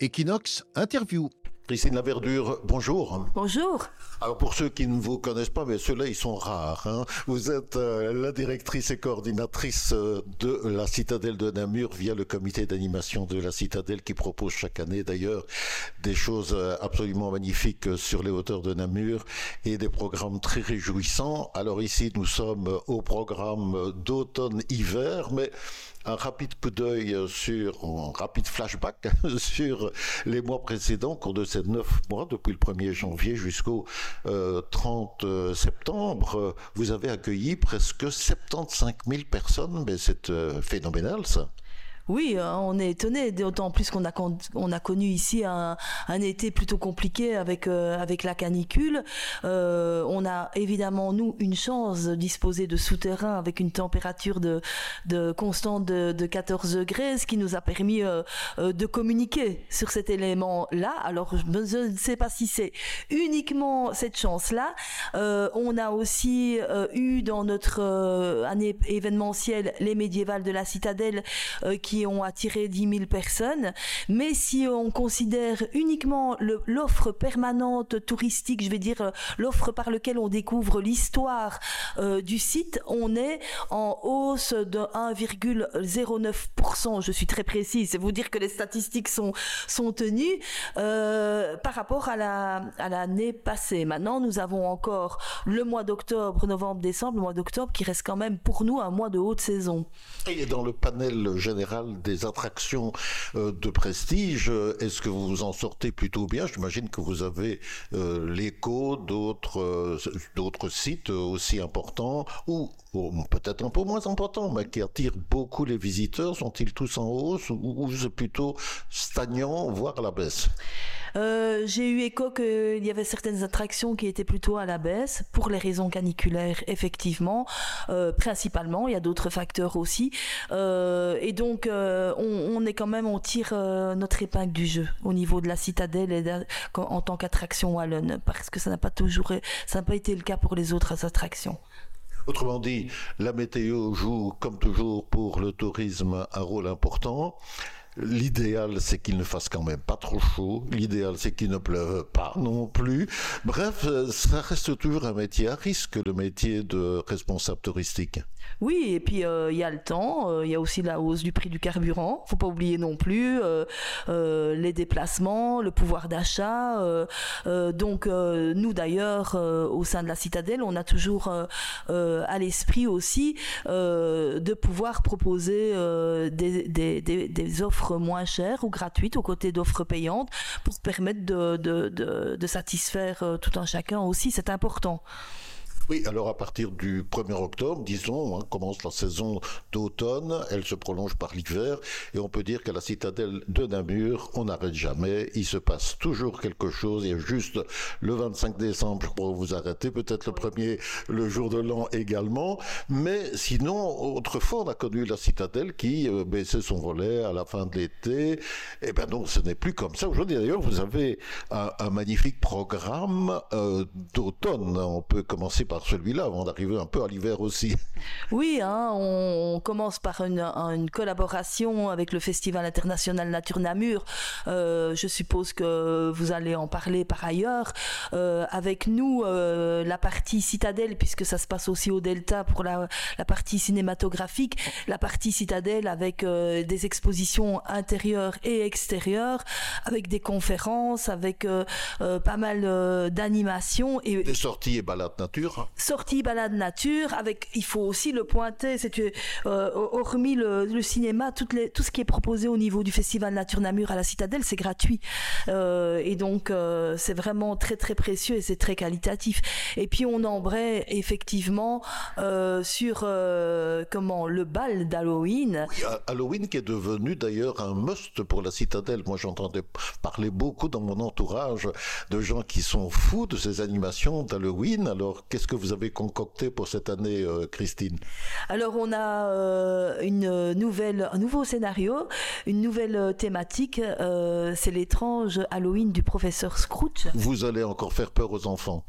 Equinox Interview. Christine Laverdure, bonjour. Bonjour. Alors pour ceux qui ne vous connaissent pas, mais ceux-là ils sont rares, hein. Vous êtes la directrice et coordinatrice de la Citadelle de Namur via le comité d'animation de la Citadelle qui propose chaque année d'ailleurs des choses absolument magnifiques sur les hauteurs de Namur et des programmes très réjouissants. Alors ici nous sommes au programme d'automne-hiver, mais un rapide coup d'œil un rapide flashback sur les mois précédents, au cours de ces 9 mois, depuis le 1er janvier jusqu'au 30 septembre, vous avez accueilli presque 75 000 personnes, mais c'est phénoménal ça. Oui, on est étonné, d'autant plus qu'on a connu ici un été plutôt compliqué avec la canicule. On a évidemment, nous, une chance de disposer de souterrains avec une température de constante de 14 degrés, ce qui nous a permis de communiquer sur cet élément-là. Alors, je ne sais pas si c'est uniquement cette chance-là. On a aussi eu dans notre année événementielle les médiévales de la Citadelle qui ont attiré 10 000 personnes. Mais si on considère uniquement l'offre permanente touristique, je vais dire l'offre par laquelle on découvre l'histoire du site, on est en hausse de 1,09%. Je suis très précise, c'est vous dire que les statistiques sont tenues par rapport à l'année passée. Maintenant, nous avons encore le mois d'octobre, novembre, décembre, le mois d'octobre qui reste quand même pour nous un mois de haute saison. Et dans le panel général des attractions de prestige, est-ce que vous en sortez plutôt bien? J'imagine que vous avez l'écho d'autres sites aussi importants ou peut-être un peu moins importants, mais qui attirent beaucoup les visiteurs. Sont-ils tous en hausse ou c'est plutôt stagnant, voire à la baisse? J'ai eu écho qu'il y avait certaines attractions qui étaient plutôt à la baisse pour les raisons caniculaires, effectivement, principalement. Il y a d'autres facteurs aussi, et donc on tire notre épingle du jeu au niveau de la Citadelle et en tant qu'attraction wallonne, parce que ça n'a pas été le cas pour les autres attractions. Autrement dit, la météo joue, comme toujours, pour le tourisme un rôle important. L'idéal, c'est qu'il ne fasse quand même pas trop chaud. L'idéal, c'est qu'il ne pleuve pas non plus. Bref, ça reste toujours un métier à risque, le métier de responsable touristique. Oui, et puis il y a le temps, il y a aussi la hausse du prix du carburant. Faut pas oublier non plus les déplacements, le pouvoir d'achat. Donc nous d'ailleurs, au sein de la Citadelle, on a toujours à l'esprit aussi de pouvoir proposer des offres moins chères ou gratuites aux côtés d'offres payantes pour permettre de satisfaire tout un chacun aussi. C'est important. Oui, alors à partir du 1er octobre, disons, commence la saison d'automne, elle se prolonge par l'hiver, et on peut dire qu'à la Citadelle de Namur, on n'arrête jamais, il se passe toujours quelque chose, il y a juste le 25 décembre pour vous arrêter, peut-être le 1er, le jour de l'an également, mais sinon, autrefois, on a connu la Citadelle qui baissait son volet à la fin de l'été, et ben non, ce n'est plus comme ça. Aujourd'hui, d'ailleurs, vous avez un magnifique programme d'automne, on peut commencer par celui-là, avant d'arriver un peu à l'hiver aussi. Oui, on commence par une collaboration avec le Festival international Nature Namur. Je suppose que vous allez en parler par ailleurs. Avec nous, la partie Citadelle, puisque ça se passe aussi au Delta pour la partie cinématographique, la partie Citadelle avec des expositions intérieures et extérieures, avec des conférences, avec pas mal d'animations. Et des sorties et balades nature. Sortie balade nature, avec, il faut aussi le pointer, hormis le cinéma, tout ce qui est proposé au niveau du Festival Nature Namur à la Citadelle, c'est gratuit. Et donc, c'est vraiment très très précieux et c'est très qualitatif. Et puis, on embraye effectivement sur le bal d'Halloween. Oui, Halloween qui est devenu d'ailleurs un must pour la Citadelle. Moi, j'entendais parler beaucoup dans mon entourage de gens qui sont fous de ces animations d'Halloween. Alors, qu'est-ce que vous avez concocté pour cette année, Christine? Alors, on a un nouveau scénario, une nouvelle thématique. C'est l'étrange Halloween du professeur Scrooge. Vous allez encore faire peur aux enfants?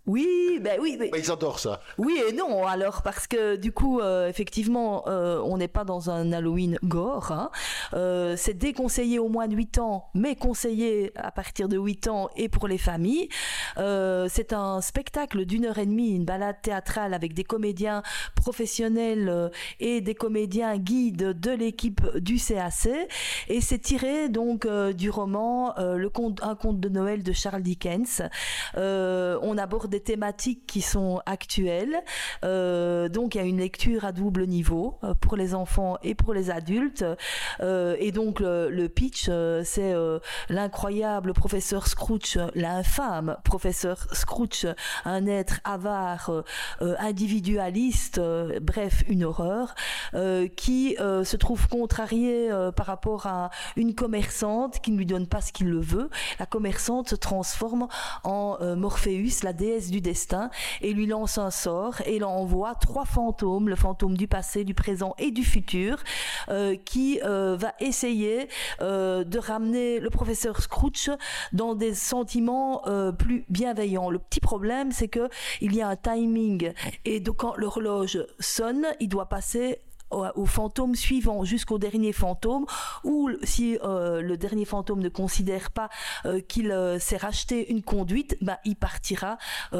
Oui, ben oui. Mais... Ils adorent ça. Oui et non, alors, parce que du coup, effectivement, on n'est pas dans un Halloween gore. Hein. C'est déconseillé au moins de 8 ans, mais conseillé à partir de 8 ans et pour les familles. C'est un spectacle d'1h30, une balade théâtrale avec des comédiens professionnels et des comédiens guides de l'équipe du CAC. Et c'est tiré donc du roman Un conte de Noël de Charles Dickens. On aborde des thématiques qui sont actuelles. Donc il y a une lecture à double niveau pour les enfants et pour les adultes. Et donc le pitch, c'est l'incroyable professeur Scrooge, l'infâme professeur Scrooge, un être avare, individualiste, bref, une horreur, qui se trouve contrarié par rapport à une commerçante qui ne lui donne pas ce qu'il le veut. La commerçante se transforme en Morpheus, la déesse du destin, et lui lance un sort et il envoie 3 fantômes, le fantôme du passé, du présent et du futur, qui va essayer de ramener le professeur Scrooge dans des sentiments plus bienveillants. Le petit problème, c'est que il y a un timing et donc quand l'horloge sonne, il doit passer au fantôme suivant jusqu'au dernier fantôme, ou si le dernier fantôme ne considère pas qu'il s'est racheté une conduite, il partira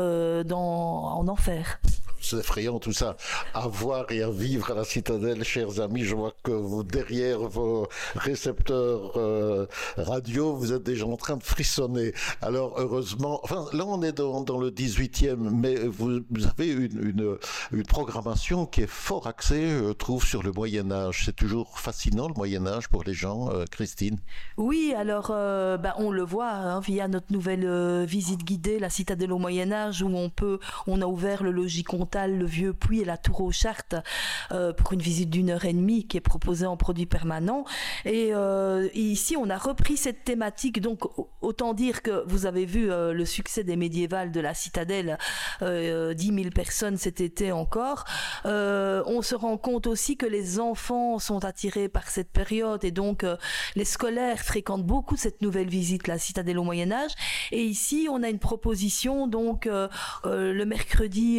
en enfer. C'est effrayant tout ça. À voir et à vivre à la Citadelle, chers amis. Je vois que vous, derrière vos récepteurs radio, vous êtes déjà en train de frissonner. Alors heureusement, enfin là on est dans le 18e, mais vous avez une programmation qui est fort axée, je trouve, sur le Moyen-Âge. C'est toujours fascinant le Moyen-Âge pour les gens, Christine. Oui, alors on le voit via notre nouvelle visite guidée, la Citadelle au Moyen-Âge, où on a ouvert le logis comtal, le Vieux Puy et la Tour aux Chartes pour une visite d'1h30 qui est proposée en produit permanent. Et ici, on a repris cette thématique. Donc, autant dire que vous avez vu le succès des médiévales de la Citadelle, 10 000 personnes cet été encore. On se rend compte aussi que les enfants sont attirés par cette période et donc les scolaires fréquentent beaucoup cette nouvelle visite, la Citadelle au Moyen-Âge. Et ici, on a une proposition donc le mercredi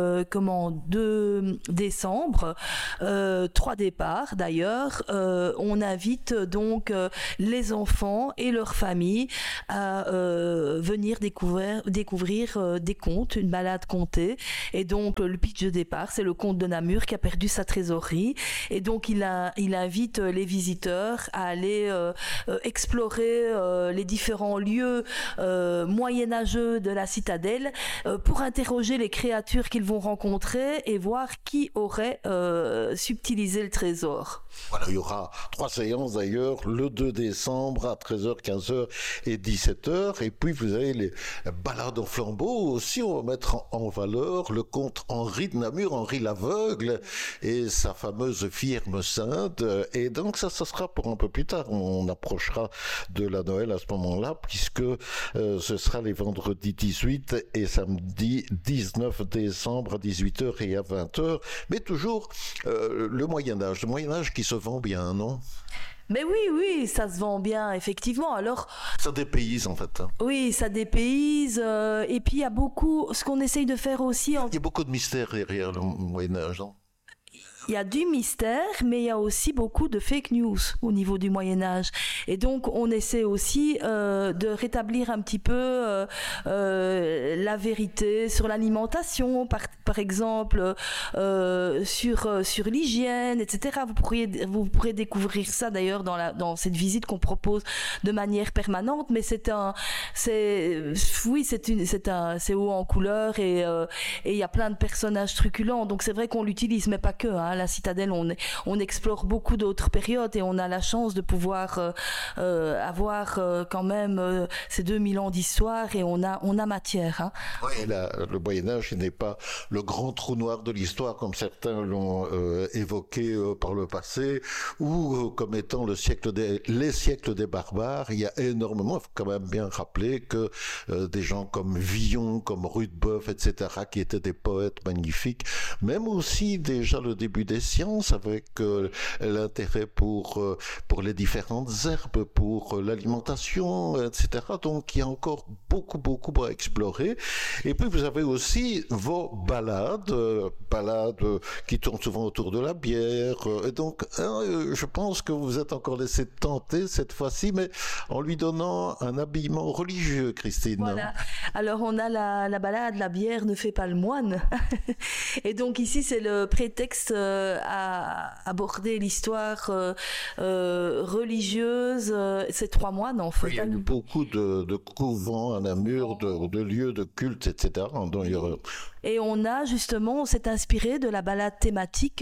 2 décembre, 3 départs d'ailleurs. On invite donc les enfants et leurs familles à venir découvrir des contes, une balade contée. Et donc le pitch de départ, c'est le comte de Namur qui a perdu sa trésorerie. Et donc il invite les visiteurs à aller explorer les différents lieux moyenâgeux de la citadelle pour interroger les créatures qu'ils vont rencontrer et voir qui aurait subtilisé le trésor. Voilà, il y aura 3 séances d'ailleurs, le 2 décembre à 13h, 15h et 17h. Et puis vous avez les balades en flambeau aussi. On va mettre en valeur le comte Henri de Namur, Henri l'aveugle et sa fameuse firme sainte. Et donc ça sera pour un peu plus tard. On approchera de la Noël à ce moment-là, puisque ce sera les vendredis 18 et samedi 19 décembre à 18h et à 20h. Mais toujours le Moyen-Âge qui se vend bien, non ? Mais oui, ça se vend bien, effectivement. Alors, ça dépayse, en fait. Hein. Oui, ça dépayse. Et puis, il y a beaucoup... Ce qu'on essaye de faire aussi... Il y a beaucoup de mystères derrière le Moyen-Âge, non ? Il y a du mystère, mais il y a aussi beaucoup de fake news au niveau du Moyen-Âge. Et donc, on essaie aussi de rétablir un petit peu la vérité sur l'alimentation, par exemple, sur l'hygiène, etc. Vous pourrez découvrir ça d'ailleurs dans cette visite qu'on propose de manière permanente, mais c'est haut en couleur et il y a plein de personnages truculents. Donc, c'est vrai qu'on l'utilise, mais pas que, hein. La Citadelle, on explore beaucoup d'autres périodes et on a la chance de pouvoir avoir quand même ces 2000 ans d'histoire et on a matière. Hein. Oui, le Moyen-Âge n'est pas le grand trou noir de l'histoire comme certains l'ont évoqué par le passé ou comme étant les siècles des barbares. Il y a énormément, il faut quand même bien rappeler que des gens comme Villon, comme Rudebeuf, etc., qui étaient des poètes magnifiques, même aussi déjà le début des sciences, avec l'intérêt pour les différentes herbes, pour l'alimentation, etc. Donc il y a encore beaucoup à explorer. Et puis vous avez aussi vos balades qui tournent souvent autour de la bière. Et donc je pense que vous êtes encore laissé tenter cette fois-ci, mais en lui donnant un habillement religieux, Christine. Voilà. Alors on a la balade, la bière ne fait pas le moine. Et donc ici c'est le prétexte à aborder l'histoire religieuse. C'est 3 moines en fait. Il y a eu beaucoup de couvents à Namur, de lieux de culte, etc. Et on s'est inspiré de la balade thématique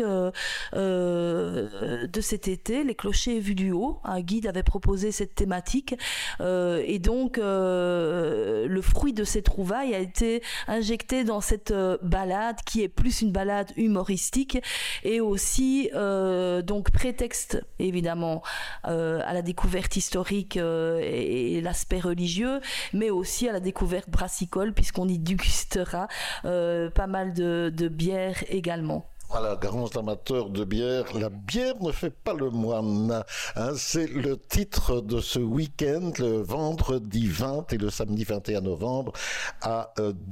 de cet été, les clochers vus du haut. Un guide avait proposé cette thématique et donc le fruit de ces trouvailles a été injecté dans cette balade qui est plus une balade humoristique et aussi donc prétexte évidemment à la découverte historique et l'aspect religieux, mais aussi à la découverte brassicole puisqu'on y dégustera pas mal de bières également. Voilà, grands amateurs de bière, la bière ne fait pas le moine. C'est le titre de ce week-end, le vendredi 20 et le samedi 21 novembre à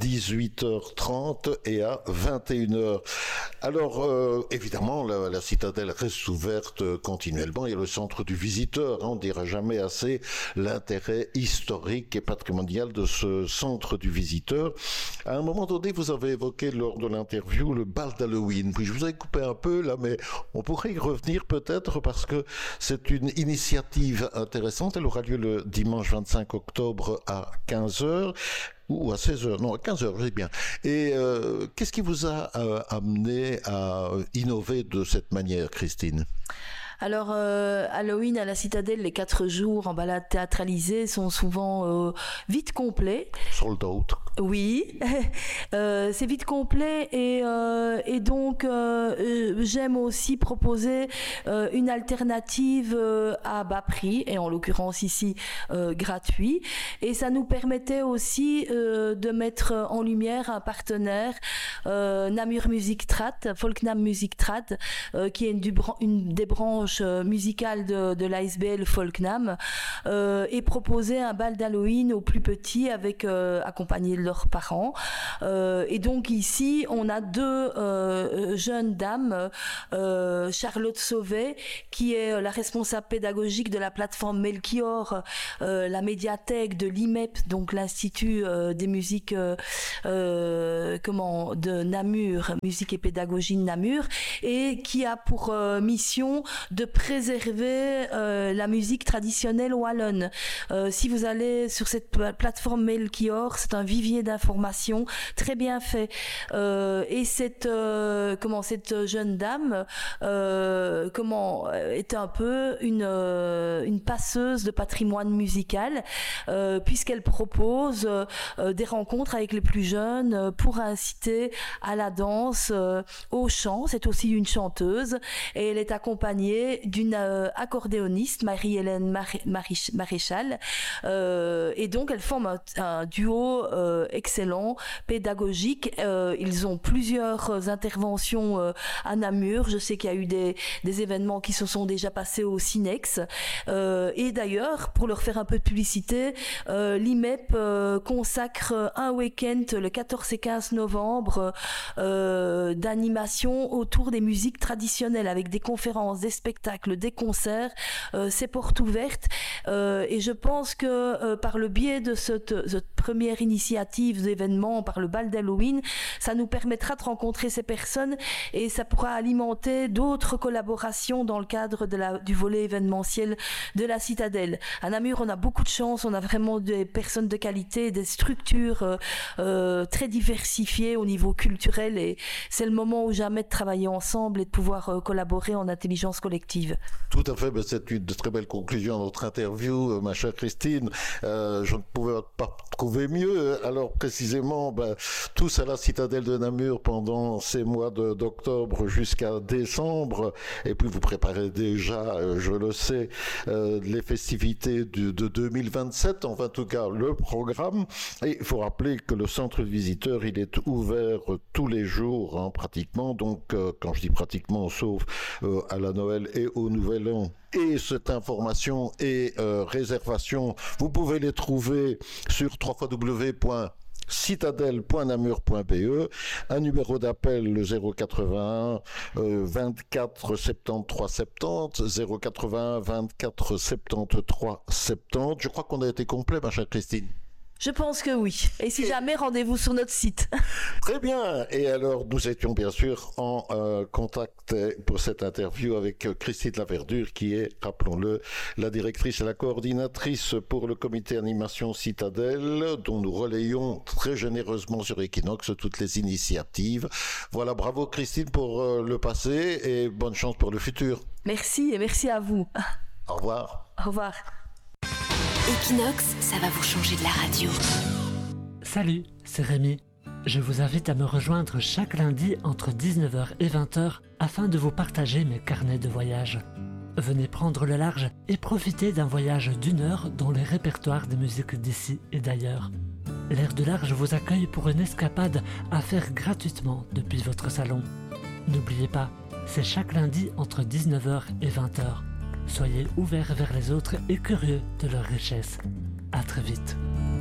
18h30 et à 21h. Alors, évidemment, la citadelle reste ouverte continuellement. Il y a le centre du visiteur. On ne dira jamais assez l'intérêt historique et patrimonial de ce centre du visiteur. À un moment donné, vous avez évoqué lors de l'interview le bal d'Halloween. Puis je vous ai coupé un peu là, mais on pourrait y revenir peut-être parce que c'est une initiative intéressante. Elle aura lieu le dimanche 25 octobre à 15h. Ou à 16h, non, à 15h, je dis bien. Et qu'est-ce qui vous a amené à innover de cette manière, Christine ? Alors, Halloween à la Citadelle, les 4 jours en balade théâtralisée sont souvent vite complets. Sold out. Oui, c'est vite complet et donc j'aime aussi proposer une alternative à bas prix et en l'occurrence ici gratuit. Et ça nous permettait aussi de mettre en lumière un partenaire, Namur Music Trad, Folknam Music Trad, qui est une des branches musicales de l'ASBL Folknam, et proposer un bal d'Halloween aux plus petits avec accompagné de leurs parents. Et donc ici, on a 2 jeunes dames, Charlotte Sauvet, qui est la responsable pédagogique de la plateforme Melchior, la médiathèque de l'IMEP, donc l'Institut des musiques de Namur, musique et pédagogie de Namur, et qui a pour mission de préserver la musique traditionnelle wallonne. Si vous allez sur cette plateforme Melchior, c'est un vivier d'informations très bien fait. Et cette jeune dame est un peu une passeuse de patrimoine musical, puisqu'elle propose des rencontres avec les plus jeunes pour inciter à la danse, au chant. C'est aussi une chanteuse et elle est accompagnée d'une accordéoniste, Marie-Hélène Maréchal, et donc elles forment un duo excellent, pédagogique. Ils ont plusieurs interventions à Namur. Je sais qu'il y a eu des événements qui se sont déjà passés au Cinex, et d'ailleurs, pour leur faire un peu de publicité, l'IMEP consacre un week-end le 14 et 15 novembre d'animation autour des musiques traditionnelles avec des conférences, des spectacles, des concerts. C'est porte ouverte, et je pense que par le biais de cette première initiative d'événement, par le bal d'Halloween, ça nous permettra de rencontrer ces personnes et ça pourra alimenter d'autres collaborations dans le cadre du volet événementiel de la Citadelle. À Namur, on a beaucoup de chance, on a vraiment des personnes de qualité, des structures très diversifiées au niveau culturel, et c'est le moment ou jamais de travailler ensemble et de pouvoir collaborer en intelligence collective. Tout à fait, c'est une très belle conclusion à notre interview. interview, ma chère Christine. Je ne pouvais pas trouver mieux. Alors précisément, tous à la citadelle de Namur pendant ces mois d'octobre jusqu'à décembre. Et puis vous préparez déjà, je le sais, les festivités de 2027, enfin en tout cas le programme. Et il faut rappeler que le centre de visiteurs, il est ouvert tous les jours, hein, pratiquement. Donc quand je dis pratiquement, sauf à la Noël et au Nouvel An. Et cette information et réservation, vous pouvez les trouver sur www.citadelle.namur.be, un numéro d'appel le 081 24 73 70, 081 24 73 70. Je crois qu'on a été complet, ma chère Christine. Je pense que oui. Et si jamais, rendez-vous sur notre site. Très bien. Et alors, nous étions bien sûr en contact pour cette interview avec Christine Laverdure, qui est, rappelons-le, la directrice et la coordinatrice pour le comité animation Citadelle, dont nous relayons très généreusement sur Equinox toutes les initiatives. Voilà, bravo Christine pour le passé et bonne chance pour le futur. Merci et merci à vous. Au revoir. Au revoir. Equinox, ça va vous changer de la radio. Salut, c'est Rémi. Je vous invite à me rejoindre chaque lundi entre 19h et 20h afin de vous partager mes carnets de voyage. Venez prendre le large et profiter d'un voyage d'1 heure dans les répertoires des musiques d'ici et d'ailleurs. L'Air de Large vous accueille pour une escapade à faire gratuitement depuis votre salon. N'oubliez pas, c'est chaque lundi entre 19h et 20h. Soyez ouverts vers les autres et curieux de leur richesse. À très vite.